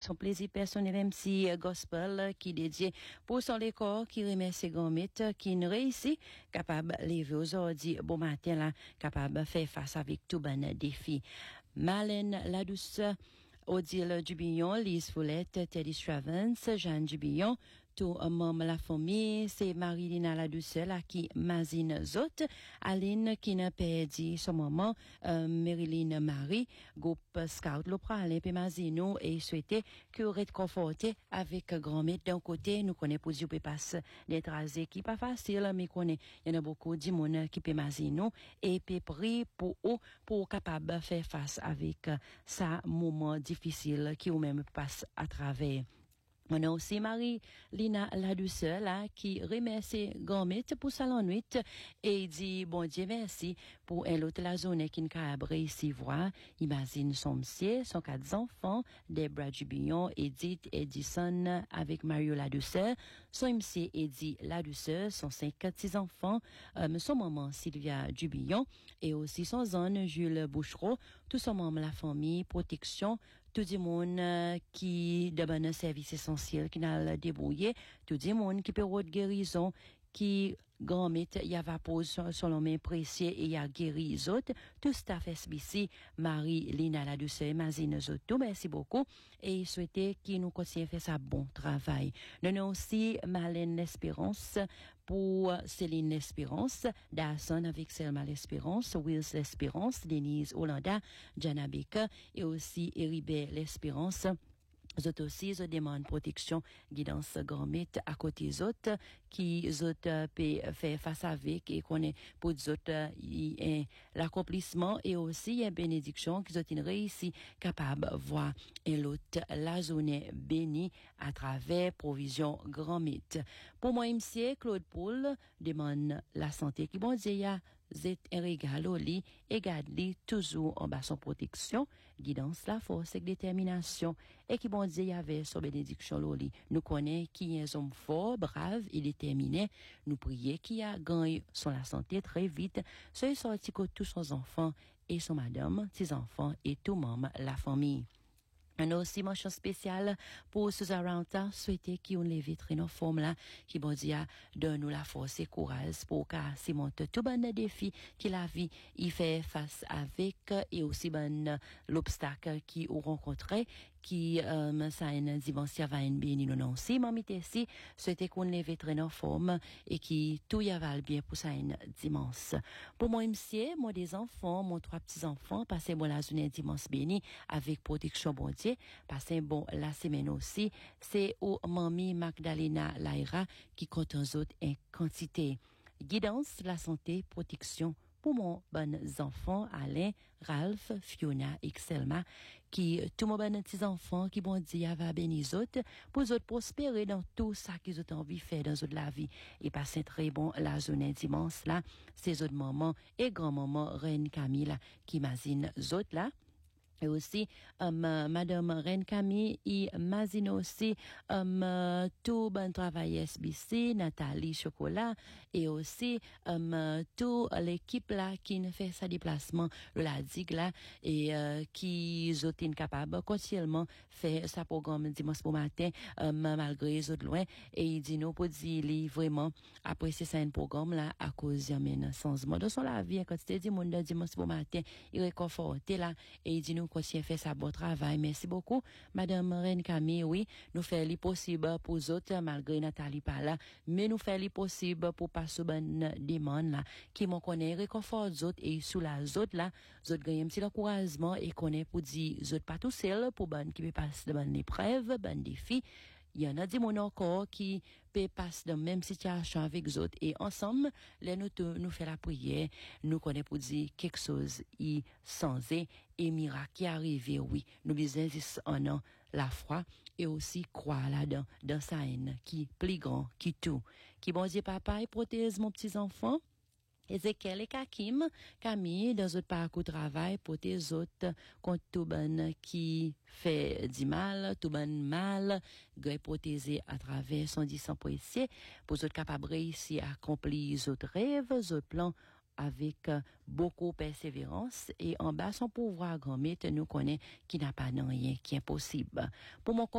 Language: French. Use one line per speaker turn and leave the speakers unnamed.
son plaisir personnel MC Gospel qui dédié pour son corps qui remet ses gommettes qui ne réussit capable lever aujourd'hui bon matin là capable faire face avec tout bon défi. Marlène la douce, Odile Dubillon, Lise Foulette, Teddy Stravens, Jeanne Dubillon, tout membre la famille, c'est Marilina la douce là qui mazine zot, Aline qui n'a pas dit son maman, Marilyn Marie, groupe Scout l'Oprale puis mazino et souhaiter que vous êtes conforté avec grand-mère d'un côté, nous connaît pour dire passe d'être rasé qui pas facile mais connaît il y en a beaucoup de monde qui peut mazino et puis pris pour capable faire face avec ça moment difficile qui ou même passe à travers. On a aussi Marie-Lina la douceur là qui remercie Gourmet pour sa nuit et dit bon Dieu merci pour un autre la zone qui n'a pas réussi voir. Imagine son monsieur, son 4 enfants, Debra Dubillon, Edith Edison avec Mario la douceur, son monsieur Edith la douceur, son 56 enfants, son maman Sylvia Dubillon et aussi son zone Jules Bouchereau, tout son membre la famille, protection, tout le monde qui demande un service essentiel, qui n'a débrouillé, tout le monde qui peut avoir de guérison, qui grand-mère y a vapose sur le main précieux et y a guéri les autres, tout staff SBC, Marie-Lina la douceur, Mazine tout, merci beaucoup, et souhaiter qu'il nous continue à faire ça bon travail. Nous avons aussi Marlène l'Espérance, pour Céline l'Espérance, Dawson avec Selma l'Espérance, Wills l'Espérance, Denise Hollanda, Jana Baker, et aussi Héribert l'Espérance. Autres aussi, je demande protection, guidance gourmet à côté des autres, qui autres peut faire face avec et qu'on est pour les autres, l'accomplissement et aussi une bénédiction qui ont réussi capable de voir et l'autre la zone bénie à travers provision gourmet. Pour moi, monsieur Claude Paul demande la santé qui bon Dieu c'est un régal au lit et garde-li toujours en bas son protection, guidance, la force et détermination et qui bon Dieu y avait son bénédiction au lit. Nous connaissons qui est un homme fort, brave et déterminé. Nous prions qui a gagné son la santé très vite. Soyez sorti que tous son enfants et son madame, ses enfants et tout membre la famille. On a aussi mention spéciale pour Suzaranta, souhaiter qu'il y ait une vitre en forme là, qui bon Dieu donne nous la force et courage pour qu'à surmonter tout bon défi qui la vie y fait face avec et aussi bon l'obstacle qui ou rencontré qui ça une dimension va une béni non aussi mamite ici souhaiter qu'on les vitre en forme et qui tout y va bien pour ça une dimanche. Pour moi monsieur, moi des enfants, mon 3 petits enfants, passer bon la journée dimanche béni avec protection bon Dieu. Passez bon la semaine aussi, c'est au mamie Magdalena Laira qui compte en autres en quantité. Guidance, la santé, protection pour mon bon enfants Alain, Ralph, Fiona et Selma qui tous mon bon petits enfants qui bon Dieu va bénir autres pour autres prospérer dans tout ça qu'ils ont envie de faire dans autres la vie et passer très bon la journée dimanche là, ces autres mamans et grand-maman Reine Camille qui imagine autres là. Et aussi, Madame Reine Camille et Mazine aussi, tout bon travail SBC, Nathalie Chocolat, et aussi, tout l'équipe là, qui ne fait sa déplacement, la digue là, et, qui sont incapables, continuellement, fait sa programme dimanche pour matin, malgré les autres loin, et il dit nous, pour dire, vraiment, apprécier ça un programme là, à cause, y'amène, sans mot. Dans son la vie, quand tu dis, mon dimanche pour matin, il réconforté là, et il dit nous, continue fait ça bon travail. Merci beaucoup, Madame Reine Camille. Oui, nous faisons le possible pour les autres, malgré Nathalie pas là, mais nous faisons le possible pour passer bonne demande là, qui m'en connaît, réconfort les autres et sous la autres là, les autres gagnent un petit encouragement et connaît pour dire, les autres pas tout seul, pour bonne qui peut passer de bonnes épreuves, bonnes défis. Il y en a des gens encore qui peut passer dans la même situation avec les autres et ensemble, là, nous fait la prière, nous connaissons pour dire quelque chose y sans et miracle qui arrive, oui. Nous besoin en la foi et aussi croire là-dedans, dans sa haine qui plus grand, qui tout. Qui bon Dieu papa et protège mon petit enfant. Ezekiel et Camille, dans notre parcours de travail, pour tes autres, contre tout bon qui fait du mal, tout bon mal, gré protéger à travers son disant précieux, pour autres capables réussir à accomplir les autres rêves, les autres plans, avec beaucoup de persévérance et en bas son pouvoir grand-mère nous connaît qui n'a pas rien qui est impossible. Pour mon